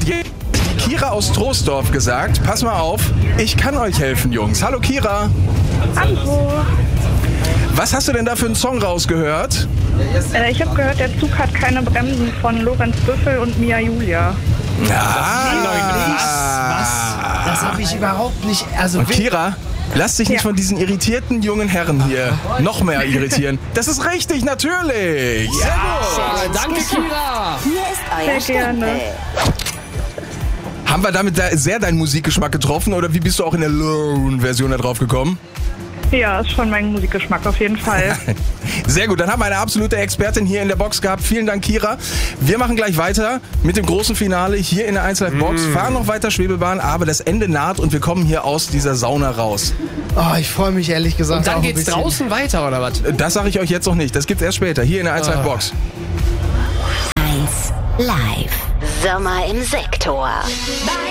Und jetzt die Kira aus Troisdorf gesagt, pass mal auf, ich kann euch helfen, Jungs. Hallo Kira. Hallo. Was hast du denn da für einen Song rausgehört? Ich habe gehört, der Zug hat keine Bremsen von Lorenz Büffel und Mia Julia. Was? Das habe ich überhaupt nicht. Also Und Kira, lass dich nicht von diesen irritierten jungen Herren hier noch mehr irritieren. Das ist richtig, natürlich. Sehr gut. Danke, Kira. Hier ist euer Sehr gerne. Stempel. Haben wir damit sehr deinen Musikgeschmack getroffen oder wie bist du auch in der Lone-Version da drauf gekommen? Ja, ist schon mein Musikgeschmack auf jeden Fall. Sehr gut, dann haben wir eine absolute Expertin hier in der Box gehabt. Vielen Dank, Kira. Wir machen gleich weiter mit dem großen Finale hier in der 1Live-Box. Fahren noch weiter Schwebebahn, aber das Ende naht und wir kommen hier aus dieser Sauna raus. Oh, ich freue mich ehrlich gesagt. Und dann auch ein geht's bisschen. draußen weiter, oder was? Das sage ich euch jetzt noch nicht. Das gibt's erst später, hier in der 1Live-Box. 1 Live. Sommer im Sektor.